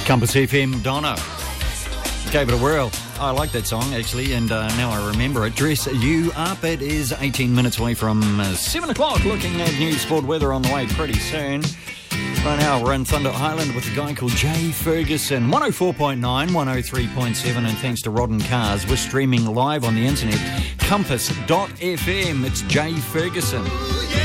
Compass FM, Donna. Gave it a whirl. I like that song, actually, and now I remember it. Dress You Up. It is 18 minutes away from 7 o'clock. Looking at news, sport, weather on the way pretty soon. Right now, we're in Thunder Island with a guy called Jay Ferguson. 104.9, 103.7, and thanks to Rodden Cars, we're streaming live on the internet. Compass.fm. It's Jay Ferguson.